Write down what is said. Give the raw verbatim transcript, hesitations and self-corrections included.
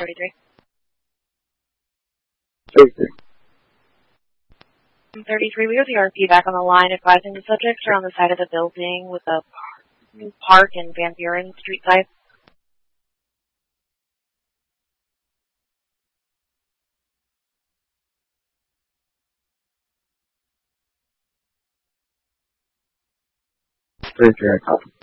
thirty-three. thirty-three. thirty-three, we have the R P back on the line advising the subjects are on the side of the building with a new park in Van Buren street side. thirty-three, I copy.